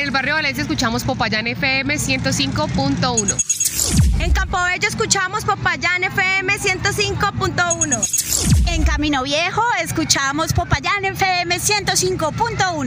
el barrio Valencia escuchamos Popayán FM 105.1. En Campobello escuchamos Popayán FM 105.1. En Camino Viejo escuchamos Popayán FM 105.1.